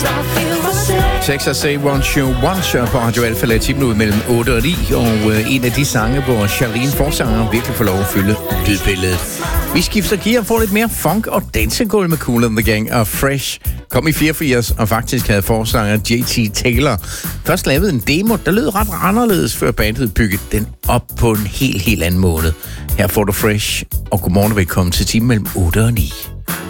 Texas Say Won't You Once på Radio Alfa Latin 10 minutter mellem 8 og 9, og en af de sange, hvor Charlene forsanger virkelig får lov at fylde lydbilledet. Vi skifter gear og får lidt mere funk og dansegulv med Kool and the Gang og Fresh. Kom i 84, og faktisk havde forsanger JT Taylor først lavet en demo, der lød ret anderledes, før bandet byggede den op på en helt anden måde. Her får du Fresh, og godmorgen og velkommen til timen mellem 8 og 9.